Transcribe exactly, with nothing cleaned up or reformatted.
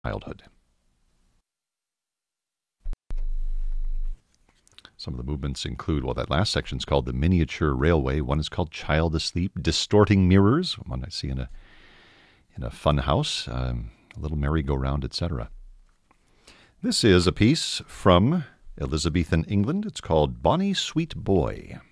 childhood. Some of the movements include, well, that last section is called the Miniature Railway. One is called Child Asleep, Distorting Mirrors, one I see in a in a fun house, um, a little merry-go-round, et cetera. This is a piece from Elizabethan England. It's called Bonnie Sweet Boy.